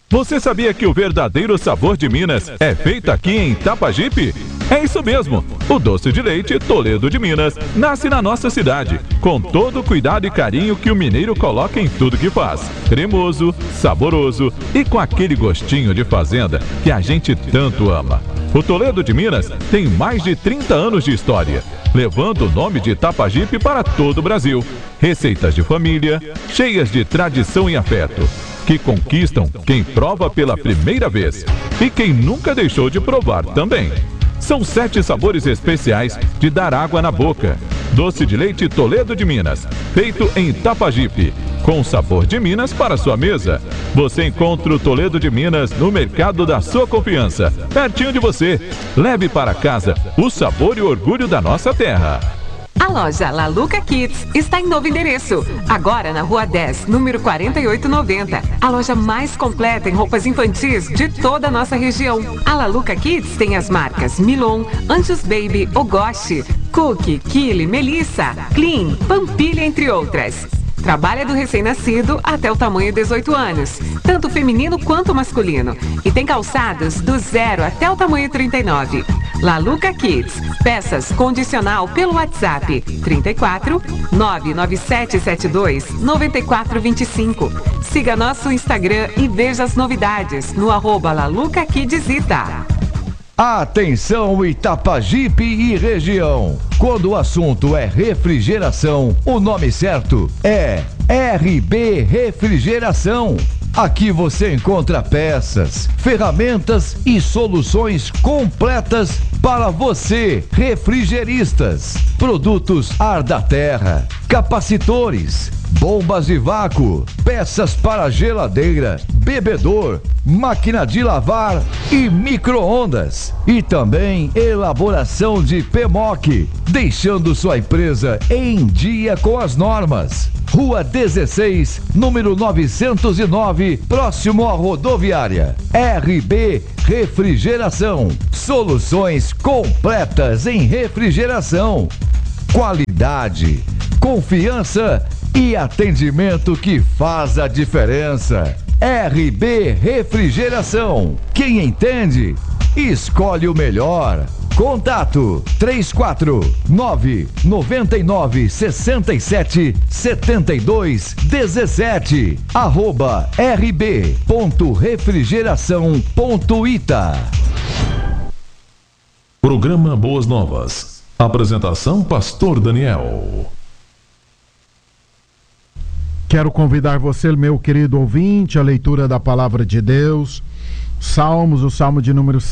Você sabia que o verdadeiro sabor de Minas é feito aqui em Itapajipe? É isso mesmo! O doce de leite Toledo de Minas nasce na nossa cidade, com todo o cuidado e carinho que o mineiro coloca em tudo que faz. Cremoso, saboroso e com aquele gostinho de fazenda que a gente tanto ama. O Toledo de Minas tem mais de 30 anos de história, levando o nome de Itapajipe para todo o Brasil. Receitas de família, cheias de tradição e afeto, que conquistam quem prova pela primeira vez e quem nunca deixou de provar também. São 7 sabores especiais de dar água na boca. Doce de leite Toledo de Minas, feito em Itapajipe, com sabor de Minas para sua mesa. Você encontra o Toledo de Minas no mercado da sua confiança, pertinho de você. Leve para casa o sabor e o orgulho da nossa terra. A loja La Luca Kids está em novo endereço, agora na Rua 10, número 4890. A loja mais completa em roupas infantis de toda a nossa região. A La Luca Kids tem as marcas Milon, Anjos Baby, Ogoshi, Cookie, Kili, Melissa, Clean, Pampilha, entre outras. Trabalha do recém-nascido até o tamanho 18 anos, tanto feminino quanto masculino. E tem calçados do 0 até o tamanho 39. La Luca Kids, peças condicional pelo WhatsApp 34 99772 9425. Siga nosso Instagram e veja as novidades no @LaLucaKidsita. Atenção Itapajipe e região. Quando o assunto é refrigeração, o nome certo é RB Refrigeração. Aqui você encontra peças, ferramentas e soluções completas para você, refrigeristas. Produtos ar da terra, capacitores, bombas de vácuo, peças para geladeira, bebedor, máquina de lavar e micro-ondas. E também elaboração de PMOC, deixando sua empresa em dia com as normas. Rua 16, número 909, próximo à rodoviária. RB Refrigeração. Soluções completas em refrigeração. Qualidade, confiança e atendimento que faz a diferença. RB Refrigeração. Quem entende, escolhe o melhor. Contato 349-9967-7217 @rb.refrigeração.ita. Programa Boas Novas. Apresentação Pastor Daniel. Quero convidar você, meu querido ouvinte, à leitura da Palavra de Deus. Salmos, o Salmo de número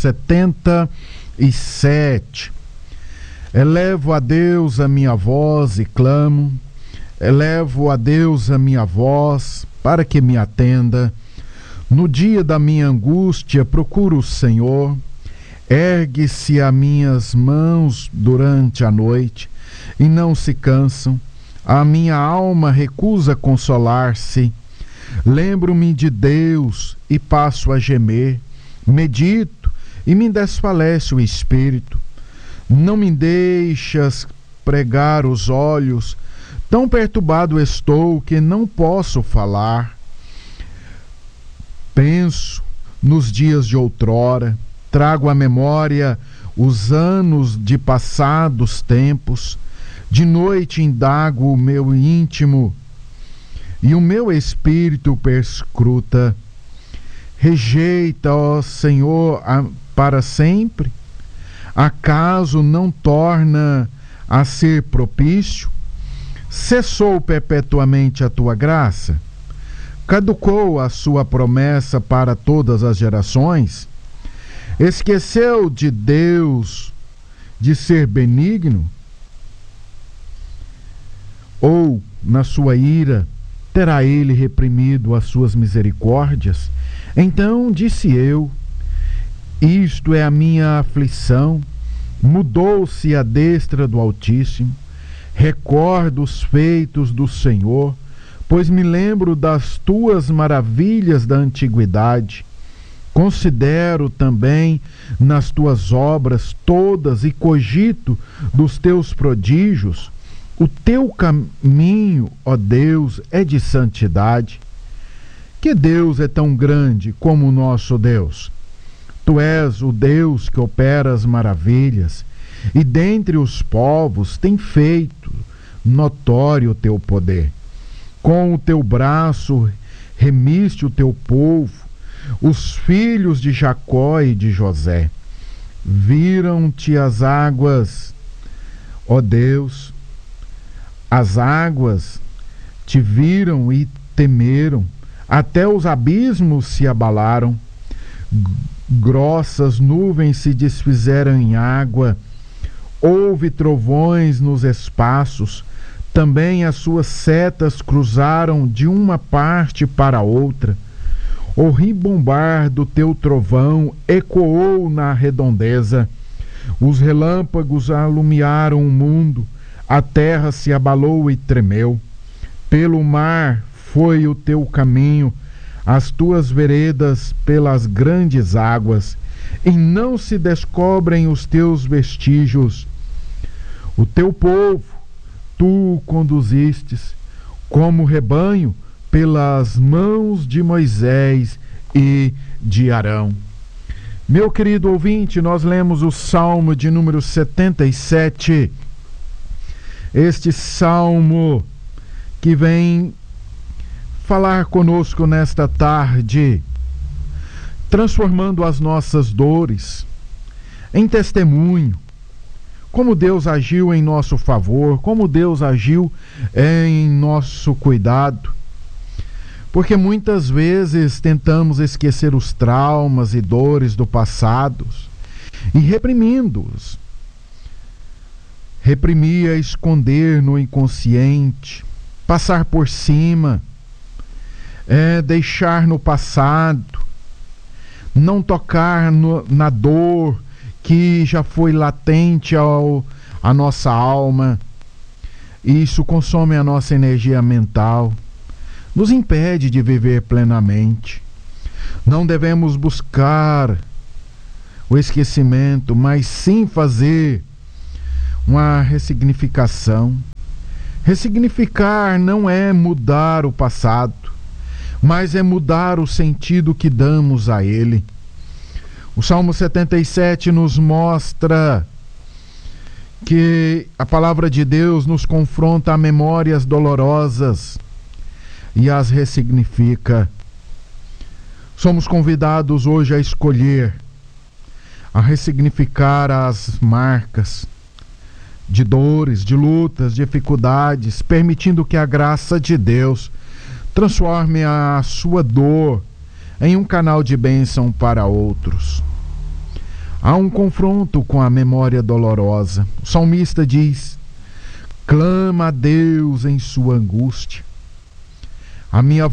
77. Elevo a Deus a minha voz e clamo, elevo a Deus a minha voz para que me atenda. No dia da minha angústia procuro o Senhor, ergue-se a minhas mãos durante a noite e não se cansam, a minha alma recusa consolar-se. Lembro-me de Deus e passo a gemer, medito e me desfalece o espírito. Não me deixas pregar os olhos, tão perturbado estou que não posso falar. Penso nos dias de outrora, trago à memória os anos de passados tempos, de noite indago o meu íntimo e o meu espírito perscruta. Rejeita, ó Senhor, para sempre? Acaso não torna a ser propício? Cessou perpetuamente a tua graça? Caducou a sua promessa para todas as gerações? Esqueceu de Deus de ser benigno? Ou, na sua ira, terá ele reprimido as suas misericórdias? Então disse eu, isto é a minha aflição, mudou-se a destra do Altíssimo. Recordo os feitos do Senhor, pois me lembro das tuas maravilhas da antiguidade. Considero também nas tuas obras todas e cogito dos teus prodígios. O teu caminho, ó Deus, é de santidade. Que Deus é tão grande como o nosso Deus? Tu és o Deus que opera as maravilhas, e dentre os povos tem feito notório o teu poder. Com o teu braço remiste o teu povo, os filhos de Jacó e de José. Viram-te as águas, ó Deus, as águas te viram e temeram, até os abismos se abalaram. Grossas nuvens se desfizeram em água, houve trovões nos espaços, também as suas setas cruzaram de uma parte para outra. O ribombar do teu trovão ecoou na redondeza, os relâmpagos alumiaram o mundo, a terra se abalou e tremeu. Pelo mar foi o teu caminho, as tuas veredas pelas grandes águas, e não se descobrem os teus vestígios. O teu povo tu o conduzistes, como rebanho, pelas mãos de Moisés e de Arão. Meu querido ouvinte, nós lemos o Salmo de número 77. Este Salmo que vem falar conosco nesta tarde, transformando as nossas dores em testemunho, como Deus agiu em nosso favor, como Deus agiu em nosso cuidado. Porque muitas vezes tentamos esquecer os traumas e dores do passado e reprimindo-os. Reprimir é esconder no inconsciente, passar por cima, é deixar no passado, não tocar na dor que já foi latente à nossa alma. Isso consome a nossa energia mental, nos impede de viver plenamente. Não devemos buscar o esquecimento, mas sim fazer uma ressignificação. Ressignificar não é mudar o passado, mas é mudar o sentido que damos a ele. O Salmo 77 nos mostra que a palavra de Deus nos confronta a memórias dolorosas e as ressignifica. Somos convidados hoje a escolher, a ressignificar as marcas de dores, de lutas, dificuldades, permitindo que a graça de Deus transforme a sua dor em um canal de bênção para outros. Há um confronto com a memória dolorosa. O salmista diz: clama a Deus em sua angústia. Na minha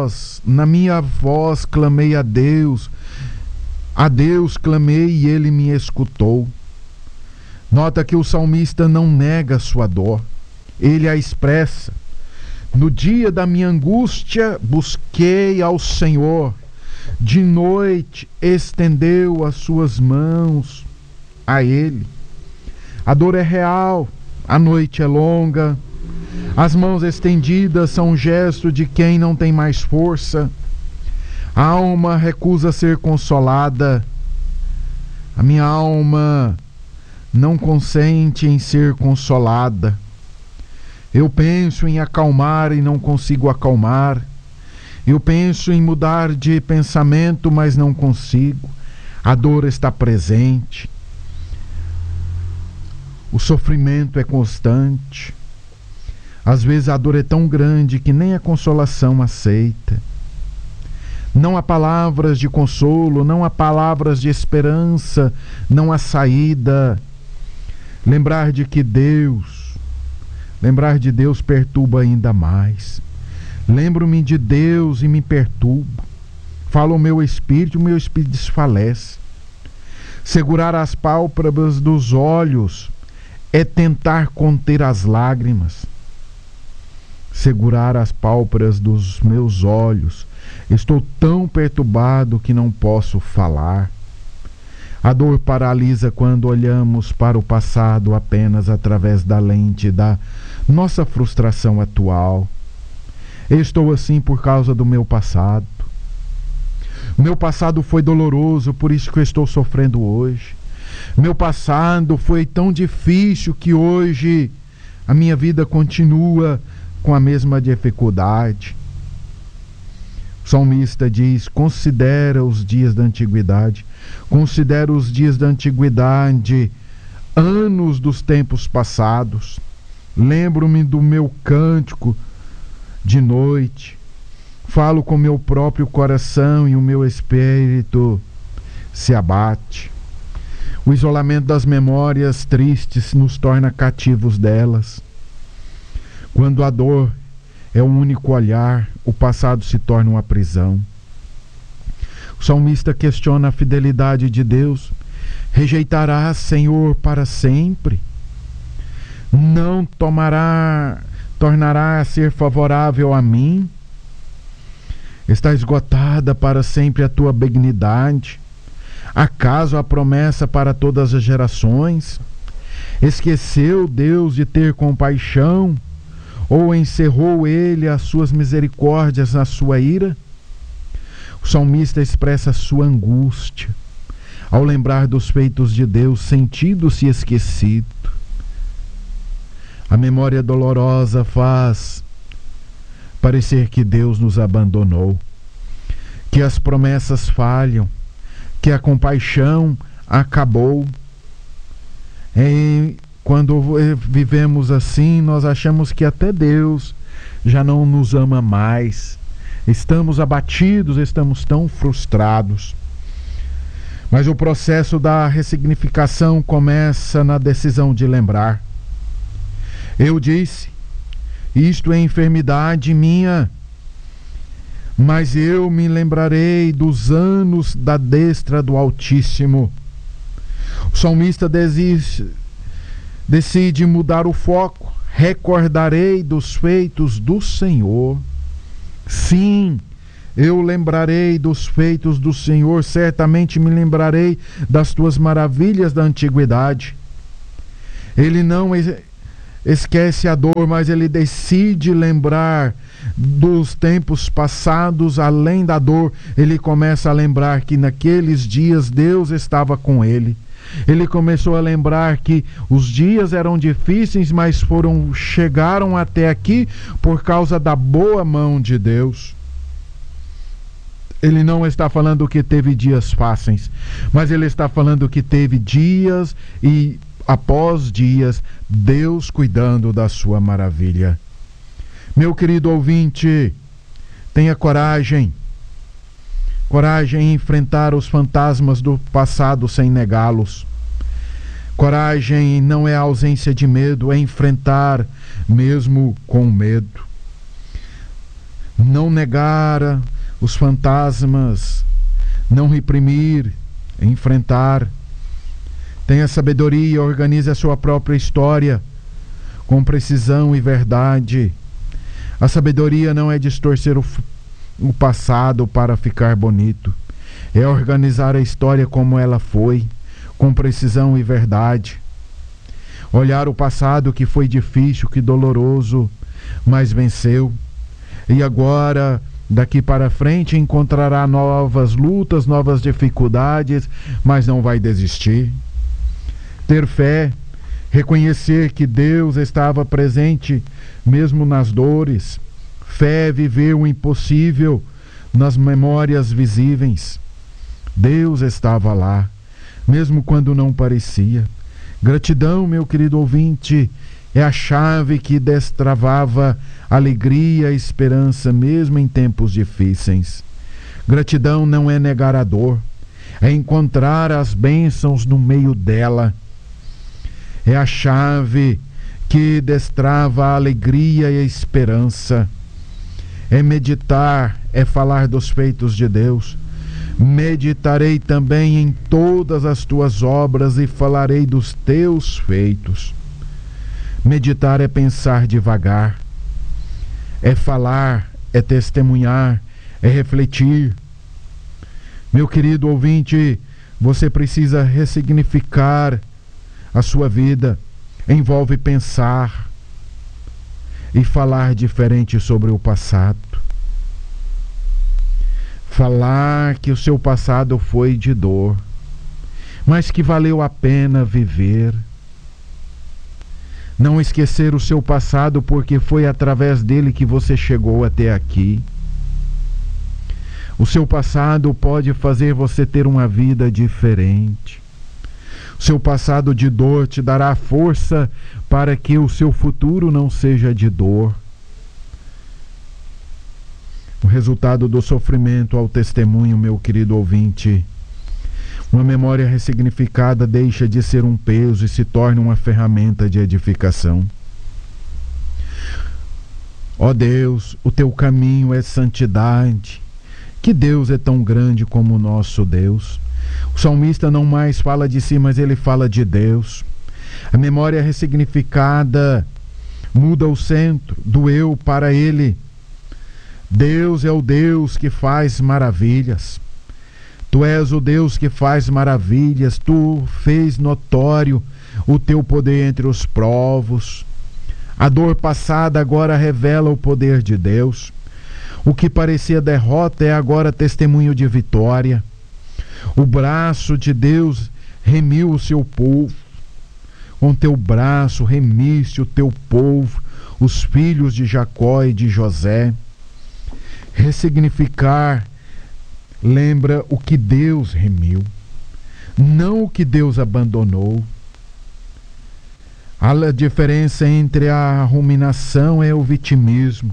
voz clamei a Deus clamei e ele me escutou. Nota que o salmista não nega sua dor, ele a expressa. No dia da minha angústia busquei ao Senhor, de noite estendeu as suas mãos a ele. A dor é real, a noite é longa, as mãos estendidas são um gesto de quem não tem mais força. A alma recusa ser consolada, a minha alma não consente em ser consolada. Eu penso em acalmar e não consigo acalmar. Eu penso em mudar de pensamento, mas não consigo. A dor está presente. O sofrimento é constante. Às vezes a dor é tão grande que nem a consolação aceita. Não há palavras de consolo, não há palavras de esperança, não há saída. Lembrar de Deus perturba ainda mais. Lembro-me de Deus e me perturbo. Fala o meu espírito desfalece. Segurar as pálpebras dos olhos é tentar conter as lágrimas. Segurar as pálpebras dos meus olhos. Estou tão perturbado que não posso falar. A dor paralisa quando olhamos para o passado apenas através da lente da nossa frustração atual. Eu estou assim por causa do meu passado. Meu passado foi doloroso, por isso que eu estou sofrendo hoje. Meu passado foi tão difícil que hoje a minha vida continua com a mesma dificuldade. O salmista diz: considera os dias da antiguidade, considera os dias da antiguidade, anos dos tempos passados. Lembro-me do meu cântico de noite, falo com meu próprio coração e o meu espírito se abate. O isolamento das memórias tristes nos torna cativos delas. Quando a dor é o único olhar, o passado se torna uma prisão. O salmista questiona a fidelidade de Deus. Rejeitarás, Senhor, para sempre? Não tornará a ser favorável a mim? Está esgotada para sempre a tua benignidade? Acaso a promessa para todas as gerações? Esqueceu Deus de ter compaixão? Ou encerrou ele as suas misericórdias na sua ira? O salmista expressa sua angústia ao lembrar dos feitos de Deus, sentindo-se esquecido. A memória dolorosa faz parecer que Deus nos abandonou, que as promessas falham, que a compaixão acabou. Quando vivemos assim, nós achamos que até Deus já não nos ama mais. Estamos abatidos, estamos tão frustrados. Mas o processo da ressignificação começa na decisão de lembrar. Eu disse: isto é enfermidade minha, mas eu me lembrarei dos anos da destra do Altíssimo. O salmista decide mudar o foco. Recordarei dos feitos do Senhor. Sim, eu lembrarei dos feitos do Senhor, certamente me lembrarei das tuas maravilhas da antiguidade. Ele não esquece a dor, mas ele decide lembrar dos tempos passados. Além da dor, ele começa a lembrar que naqueles dias Deus estava com ele. Ele começou a lembrar que os dias eram difíceis, mas chegaram até aqui por causa da boa mão de Deus. Ele não está falando que teve dias fáceis, mas ele está falando que teve dias e após dias, Deus cuidando da sua maravilha. Meu querido ouvinte, tenha coragem. Coragem em enfrentar os fantasmas do passado sem negá-los. Coragem não é ausência de medo, é enfrentar mesmo com medo. Não negar os fantasmas, não reprimir, enfrentar. Tenha sabedoria, organize a sua própria história com precisão e verdade. A sabedoria não é distorcer o passado para ficar bonito. É organizar a história como ela foi, com precisão e verdade. Olhar o passado que foi difícil, que doloroso, mas venceu. E agora, daqui para frente, encontrará novas lutas, novas dificuldades, mas não vai desistir. Ter fé, reconhecer que Deus estava presente mesmo nas dores. Fé é viver o impossível nas memórias visíveis. Deus estava lá, mesmo quando não parecia. Gratidão, meu querido ouvinte, é a chave que destravava alegria e esperança mesmo em tempos difíceis. Gratidão não é negar a dor, é encontrar as bênçãos no meio dela. É a chave que destrava a alegria e a esperança. É meditar, é falar dos feitos de Deus. Meditarei também em todas as tuas obras e falarei dos teus feitos. Meditar é pensar devagar, é falar, é testemunhar, é refletir. Meu querido ouvinte, você precisa ressignificar a sua vida. Envolve pensar, e falar diferente sobre o passado. Falar que o seu passado foi de dor, mas que valeu a pena viver. Não esquecer o seu passado, porque foi através dele que você chegou até aqui. O seu passado pode fazer você ter uma vida diferente. O seu passado de dor te dará força para que o seu futuro não seja de dor. O resultado do sofrimento ao testemunho, meu querido ouvinte. Uma memória ressignificada deixa de ser um peso e se torna uma ferramenta de edificação. Ó Deus, o teu caminho é santidade. Que Deus é tão grande como o nosso Deus. O salmista não mais fala de si, mas ele fala de Deus. A memória ressignificada muda o centro do eu para ele. Deus é o Deus que faz maravilhas. Tu és o Deus que faz maravilhas. Tu fez notório o teu poder entre os povos. A dor passada agora revela o poder de Deus. O que parecia derrota é agora testemunho de vitória. O braço de Deus remiu o seu povo. Com teu braço remiste o teu povo, os filhos de Jacó e de José. Ressignificar lembra o que Deus remiu, não o que Deus abandonou. A diferença entre a ruminação e o vitimismo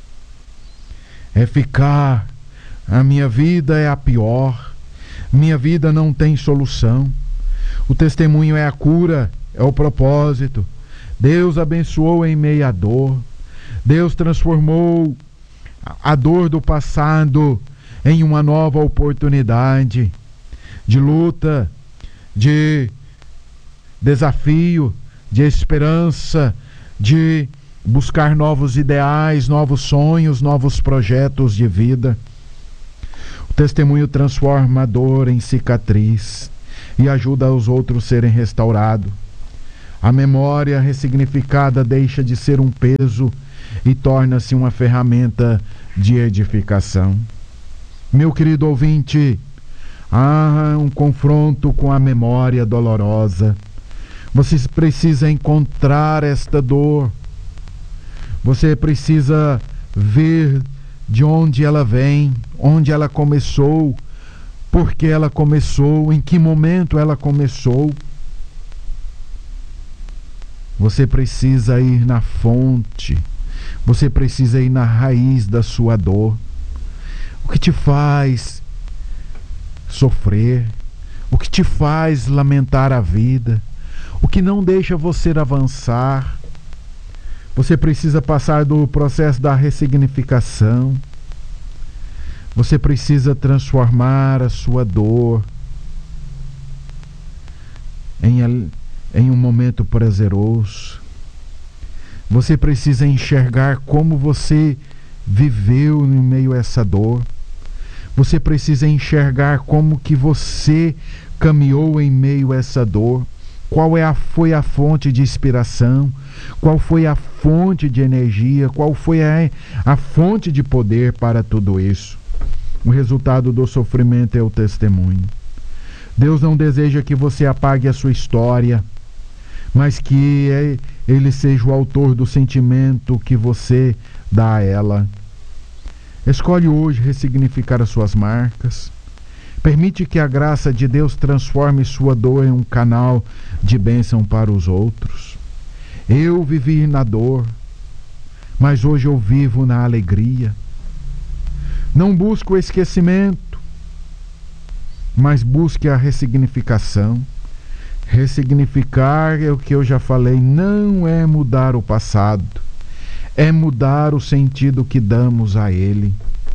é ficar, a minha vida é a pior, minha vida não tem solução. O testemunho é a cura, é o propósito. Deus abençoou em meio à dor. Deus transformou a dor do passado em uma nova oportunidade de luta, de desafio, de esperança, de buscar novos ideais, novos sonhos, novos projetos de vida. O testemunho transforma a dor em cicatriz e ajuda os outros a serem restaurados. A memória ressignificada deixa de ser um peso e torna-se uma ferramenta de edificação. Meu querido ouvinte, há um confronto com a memória dolorosa. Você precisa encontrar esta dor. Você precisa ver de onde ela vem, onde ela começou, por que ela começou, em que momento ela começou. Você precisa ir na fonte. Você precisa ir na raiz da sua dor. O que te faz sofrer? O que te faz lamentar a vida? O que não deixa você avançar? Você precisa passar do processo da ressignificação. Você precisa transformar a sua dor em um momento prazeroso. Você precisa enxergar como você viveu em meio a essa dor. Você precisa enxergar como que você caminhou em meio a essa dor. Qual foi a fonte de inspiração? Qual foi a fonte de energia? Qual foi a fonte de poder para tudo isso? O resultado do sofrimento é o testemunho. Deus não deseja que você apague a sua história, mas que Ele seja o autor do sentimento que você dá a ela. Escolhe hoje ressignificar as suas marcas. Permite que a graça de Deus transforme sua dor em um canal de bênção para os outros. Eu vivi na dor, mas hoje eu vivo na alegria. Não busco o esquecimento, mas busque a ressignificação. Ressignificar é o que eu já falei, não é mudar o passado, é mudar o sentido que damos a ele.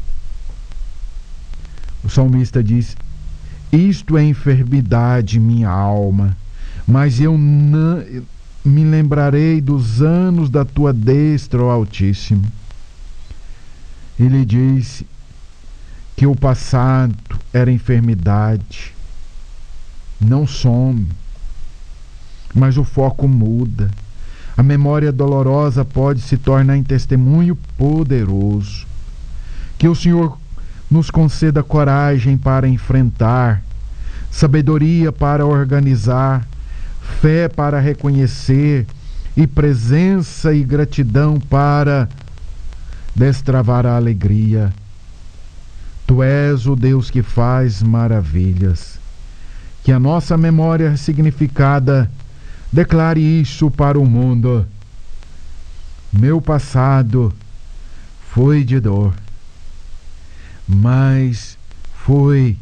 O salmista diz: isto é enfermidade, minha alma, mas eu não me lembrarei dos anos da tua destra, ó Altíssimo. Ele diz que o passado era enfermidade, não some, mas o foco muda. A memória dolorosa pode se tornar em testemunho poderoso. Que o Senhor nos conceda coragem para enfrentar, sabedoria para organizar, fé para reconhecer e presença e gratidão para destravar a alegria. Tu és o Deus que faz maravilhas. Que a nossa memória ressignificada declare isso para o mundo. Meu passado foi de dor, mas foi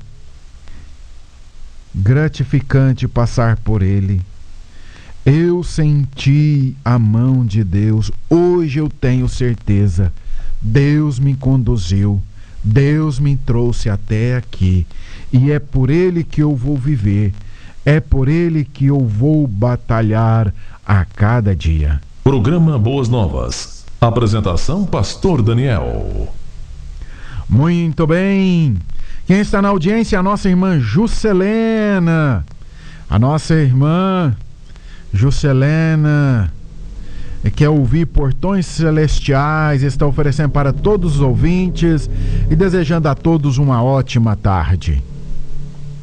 gratificante passar por ele. Eu senti a mão de Deus. Hoje eu tenho certeza. Deus me conduziu. Deus me trouxe até aqui. E é por ele que eu vou viver. É por ele que eu vou batalhar a cada dia. Programa Boas Novas. Apresentação Pastor Daniel. Muito bem. Quem está na audiência é a nossa irmã Juscelena. A nossa irmã Juscelena quer ouvir Portões Celestiais, está oferecendo para todos os ouvintes e desejando a todos uma ótima tarde.